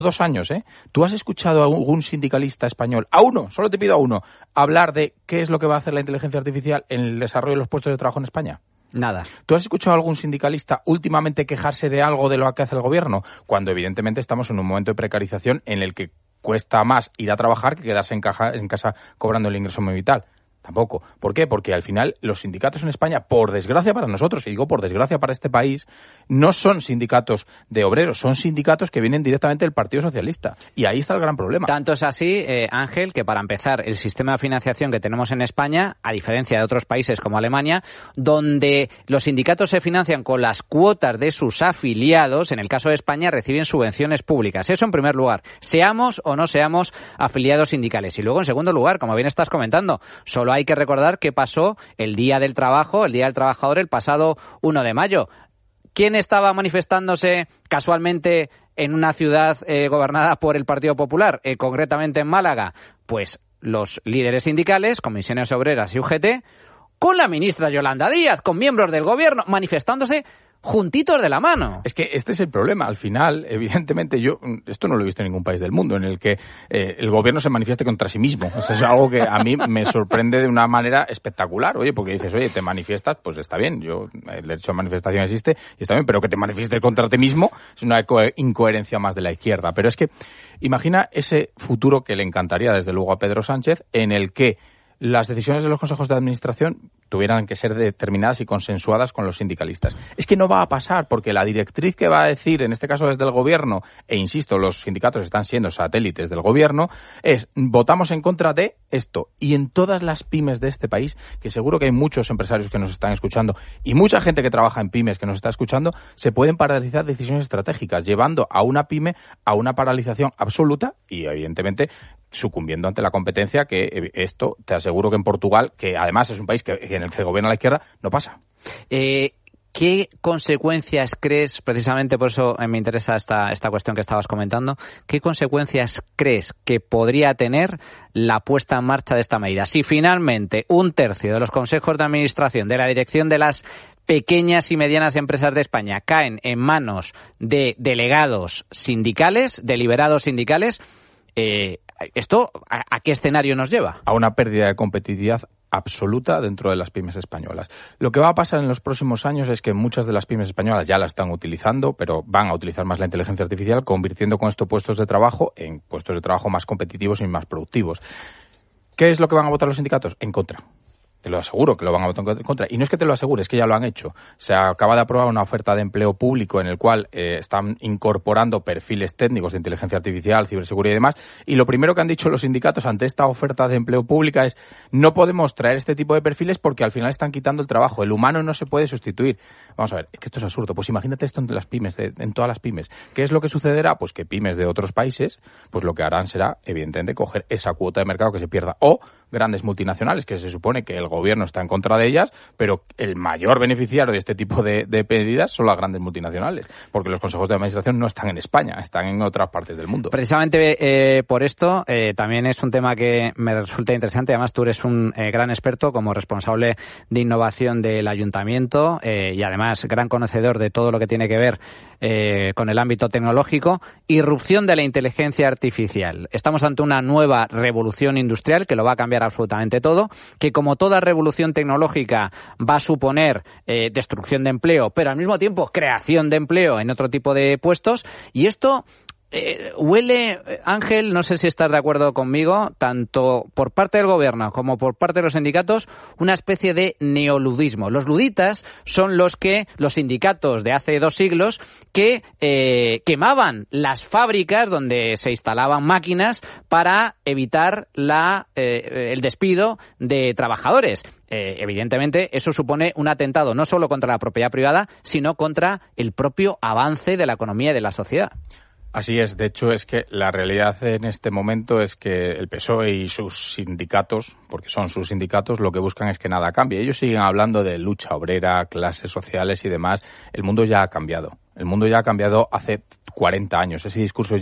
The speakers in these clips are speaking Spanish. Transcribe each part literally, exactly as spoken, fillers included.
dos años, ¿eh? ¿Tú has escuchado a algún sindicalista español, a uno, solo te pido a uno, hablar de qué es lo que va a hacer la inteligencia artificial en el desarrollo de los puestos de trabajo en España? Nada. ¿Tú has escuchado a algún sindicalista últimamente quejarse de algo de lo que hace el gobierno? Cuando evidentemente estamos en un momento de precarización en el que cuesta más ir a trabajar que quedarse en, caja, en casa cobrando el ingreso mínimo vital. Tampoco. ¿Por qué? Porque al final los sindicatos en España, por desgracia para nosotros, y digo por desgracia para este país, no son sindicatos de obreros, son sindicatos que vienen directamente del Partido Socialista. Y ahí está el gran problema. Tanto es así, eh, Ángel, que para empezar, el sistema de financiación que tenemos en España, a diferencia de otros países como Alemania, donde los sindicatos se financian con las cuotas de sus afiliados, en el caso de España reciben subvenciones públicas. Eso en primer lugar, seamos o no seamos afiliados sindicales. Y luego, en segundo lugar, como bien estás comentando, solo hay que recordar qué pasó el Día del Trabajo, el Día del Trabajador, el pasado uno de mayo. ¿Quién estaba manifestándose casualmente en una ciudad eh, gobernada por el Partido Popular, eh, concretamente en Málaga? Pues los líderes sindicales, comisiones obreras y U G T, con la ministra Yolanda Díaz, con miembros del gobierno, manifestándose juntitos de la mano. Es que este es el problema. Al final, evidentemente, yo esto no lo he visto en ningún país del mundo, en el que eh, el gobierno se manifieste contra sí mismo. O sea, es algo que a mí me sorprende de una manera espectacular. Oye, porque dices, oye, te manifiestas, pues está bien. Yo el derecho a manifestación existe y está bien, pero que te manifiestes contra ti mismo es una incoherencia más de la izquierda. Pero es que imagina ese futuro que le encantaría, desde luego, a Pedro Sánchez, en el que las decisiones de los consejos de administración tuvieran que ser determinadas y consensuadas con los sindicalistas. Es que no va a pasar, porque la directriz que va a decir, en este caso desde el gobierno, e insisto, los sindicatos están siendo satélites del gobierno, es votamos en contra de esto. Y en todas las pymes de este país, que seguro que hay muchos empresarios que nos están escuchando y mucha gente que trabaja en pymes que nos está escuchando, se pueden paralizar decisiones estratégicas, llevando a una pyme a una paralización absoluta y, evidentemente, sucumbiendo ante la competencia, que esto te aseguro que en Portugal, que además es un país que, en el que gobierna la izquierda, no pasa. Eh, ¿Qué consecuencias crees, precisamente por eso me interesa esta, esta cuestión que estabas comentando, qué consecuencias crees que podría tener la puesta en marcha de esta medida? Si finalmente un tercio de los consejos de administración, de la dirección de las pequeñas y medianas empresas de España caen en manos de delegados sindicales, deliberados sindicales, eh, ¿esto a, a qué escenario nos lleva? A una pérdida de competitividad absoluta dentro de las pymes españolas. Lo que va a pasar en los próximos años es que muchas de las pymes españolas ya la están utilizando, pero van a utilizar más la inteligencia artificial, convirtiendo con estos puestos de trabajo en puestos de trabajo más competitivos y más productivos. ¿Qué es lo que van a votar los sindicatos? En contra. Te lo aseguro que lo van a votar en contra. Y no es que te lo asegure, es que ya lo han hecho. Se acaba de aprobar una oferta de empleo público en el cual eh, están incorporando perfiles técnicos de inteligencia artificial, ciberseguridad y demás. Y lo primero que han dicho los sindicatos ante esta oferta de empleo pública es: no podemos traer este tipo de perfiles porque al final están quitando el trabajo. El humano no se puede sustituir. Vamos a ver, es que esto es absurdo. Pues imagínate esto en las pymes, de, en todas las pymes. ¿Qué es lo que sucederá? Pues que pymes de otros países, pues lo que harán será, evidentemente, coger esa cuota de mercado que se pierda. O grandes multinacionales, que se supone que el gobierno está en contra de ellas, pero el mayor beneficiario de este tipo de, de medidas son las grandes multinacionales, porque los consejos de administración no están en España, están en otras partes del mundo. Precisamente eh, por esto, eh, también es un tema que me resulta interesante. Además, tú eres un eh, gran experto como responsable de innovación del Ayuntamiento eh, y además gran conocedor de todo lo que tiene que ver eh, con el ámbito tecnológico. Irrupción de la inteligencia artificial. Estamos ante una nueva revolución industrial que lo va a cambiar absolutamente todo, que como toda revolución tecnológica va a suponer eh, destrucción de empleo, pero al mismo tiempo creación de empleo en otro tipo de puestos. Y esto eh, huele, Ángel, no sé si estás de acuerdo conmigo, tanto por parte del gobierno como por parte de los sindicatos, una especie de neoludismo. Los luditas son los que, los sindicatos de hace dos siglos, que eh, quemaban las fábricas donde se instalaban máquinas para evitar la, eh, el despido de trabajadores. Eh, evidentemente, eso supone un atentado no solo contra la propiedad privada, sino contra el propio avance de la economía y de la sociedad. Así es. De hecho, es que la realidad en este momento es que el P S O E y sus sindicatos, porque son sus sindicatos, lo que buscan es que nada cambie. Ellos siguen hablando de lucha obrera, clases sociales y demás. El mundo ya ha cambiado. El mundo ya ha cambiado hace cuarenta años. Ese discurso ya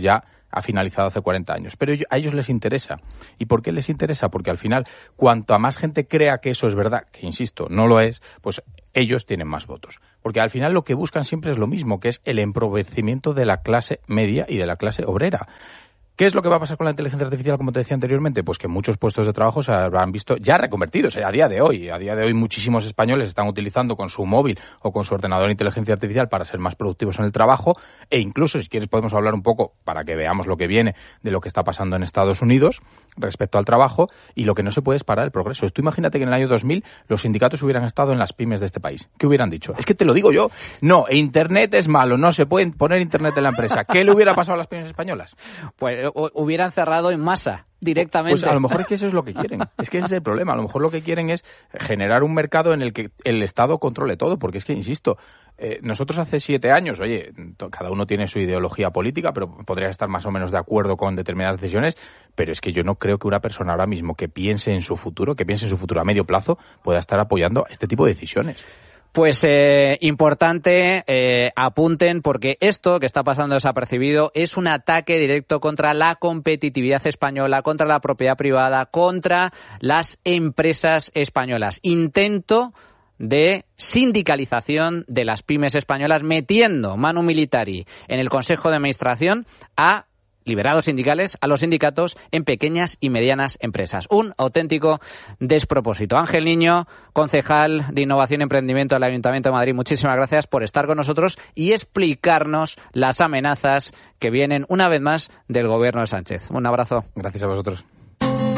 ha finalizado hace cuarenta años. Pero a ellos les interesa. ¿Y por qué les interesa? Porque al final, cuanto a más gente crea que eso es verdad, que insisto, no lo es, pues ellos tienen más votos. Porque al final lo que buscan siempre es lo mismo, que es el empobrecimiento de la clase media y de la clase obrera. ¿Qué es lo que va a pasar con la inteligencia artificial, como te decía anteriormente? Pues que muchos puestos de trabajo se habrán visto ya reconvertidos a día de hoy. A día de hoy muchísimos españoles están utilizando con su móvil o con su ordenador inteligencia artificial para ser más productivos en el trabajo, e incluso, si quieres, podemos hablar un poco, para que veamos lo que viene, de lo que está pasando en Estados Unidos respecto al trabajo, y lo que no se puede es parar el progreso. Tú imagínate que en el año dos mil los sindicatos hubieran estado en las pymes de este país. ¿Qué hubieran dicho? Es que te lo digo yo. No, Internet es malo, no se puede poner Internet en la empresa. ¿Qué le hubiera pasado a las pymes españolas? Pues hubieran cerrado en masa directamente. Pues a lo mejor es que eso es lo que quieren. Es que ese es el problema. A lo mejor lo que quieren es generar un mercado en el que el Estado controle todo, porque es que, insisto, eh, nosotros hace siete años, oye, cada uno tiene su ideología política, pero podría estar más o menos de acuerdo con determinadas decisiones, pero es que yo no creo que una persona ahora mismo que piense en su futuro, que piense en su futuro a medio plazo, pueda estar apoyando este tipo de decisiones. Pues eh, importante, eh, apunten, porque esto que está pasando desapercibido es un ataque directo contra la competitividad española, contra la propiedad privada, contra las empresas españolas. Intento de sindicalización de las pymes españolas, metiendo manu militari en el Consejo de Administración a liberados sindicales, a los sindicatos en pequeñas y medianas empresas. Un auténtico despropósito. Ángel Niño, concejal de Innovación y Emprendimiento del Ayuntamiento de Madrid, muchísimas gracias por estar con nosotros y explicarnos las amenazas que vienen una vez más del gobierno de Sánchez. Un abrazo. Gracias a vosotros.